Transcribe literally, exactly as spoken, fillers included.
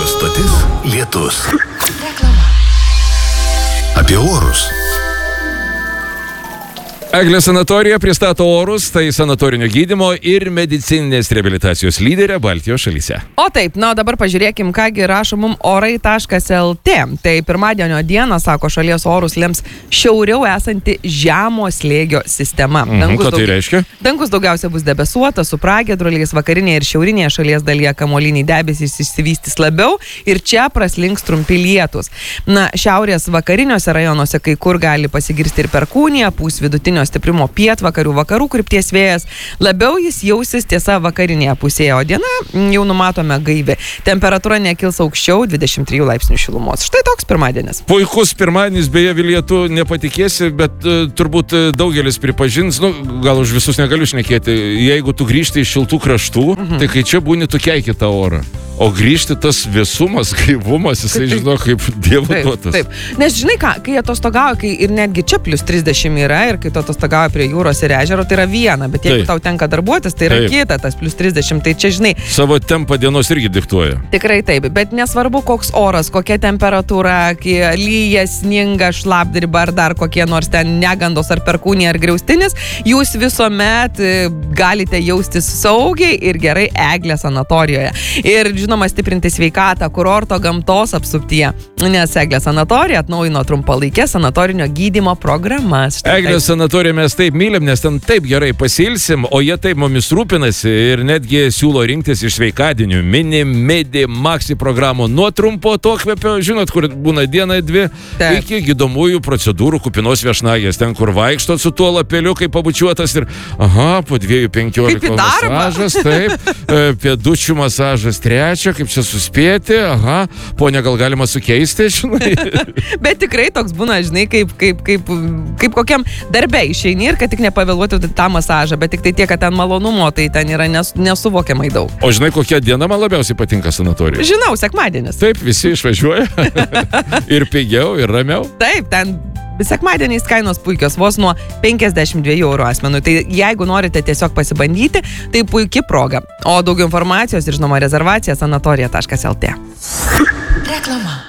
Stotis Lietus. Apie orus. Eglė sanatorija pristato orus, tai sanatorinio gydymo ir medicininės reabilitacijos lyderė Baltijos šalyse. O taip, na dabar pažiūrėkim, kągi rašo mum orai taškas lt. Tai pirmadienio dieną, sako, šalies orus lems šiauriau esanti žemo slėgio sistema. Mhm, Dangus ką tai daugia- reiškia? Dangus daugiausia bus debesuotas, su pragiedruliais, vakarinėje ir šiaurinėje šalies dalyje kamuoliniai debesys išsivystys labiau ir čia praslinks trumpi lietūs. Na, šiaurės vakariniuose rajonuose kai kur gali pasigirsti ir perkūnija, pūs vidutinio stiprimo pietvakarių vakarų krypties vėjas. Labiau jis jausis tiesa vakarinėje pusėje, o diena jau numatome gaivi. Temperatūra nekils aukščiau dvidešimt trijų laipsnių šilumos. Štai toks pirmadienis. Puikus pirmadienis, beje, Vilija, tu nepatikėsi, bet uh, turbūt uh, daugelis pripažins, nu, gal už visus negaliu šnekėti, jeigu tu grįžti iš šiltų kraštų, mhm. tai kai čia būni, tu keiki tą orą. O grįžti tas vėsumas, gaivumas, jisai Taip, taip. žino, kaip dievo Taip, duotas. taip. Nes žinai ką, kai atostogauji, kai ir netgi čia plus trisdešimt yra ir kai tu atostogauji prie jūros ir ežero, tai yra viena, bet jeigu Taip. tau tenka darbuotis, tai yra Taip. kita, tas plus trisdešimt, tai čia žinai, Savo tempą dienos irgi diktuoja. tikrai taip, bet nesvarbu koks oras, kokia temperatūra, kai lyja, sninga, šlapdriba ar dar kokie nors ten negandos ar perkūnija ar griaustinis, jūs visuomet e, galite jaustis saugiai ir gerai Eglės sanatorijoje. Ir žinoma, stiprinti sveikatą kurorto gamtos apsuptyje, nes Eglės sanatorija atnaujino trumpalaikės sanatorinio gydymo programas. Štai Eglės taip. sanatoriją mes taip mylim, nes ten taip gerai pasilsim, o jie taip mumis rūpinasi ir netgi siūlo rinktis iš sveikadienių mini, medi, maxi programų nuo trumpo atokvėpio, žinot, kur būna diena, dvi, Taip. iki gydomųjų procedūrų kupinos viešnagės, ten kur vaikštot su tuo lapeliu, kaip pabučiuotas ir, aha, po dviejų penkiolika Kaip į darbą. masažas, taip, e, pėdučių masažas trečia, kaip čia suspėti, aha, ponia, gal galima sukeisti, žinai. Bet tikrai toks būna, žinai, kaip, kaip, kaip, kaip kokiam darbe išeini ir kad tik nepavėluotų tą masažą, bet tik tai tiek, kad ten malonumo, tai ten yra nes, nesuvokiamai daug. O žinai, kokia diena man labiausiai patinka sanatorija? Žinau, sekmadienis. Taip, visi išvažiuoja. Ir pigiau, ir ramiau. Taip, ten sekmadieniais kainos puikios, vos nuo penkiasdešimt dviejų eurų asmenų. Tai jeigu norite tiesiog pasibandyti, tai puikia proga. O daugiau informacijos ir žinoma rezervacija sanatorija taškas lt. Reklama.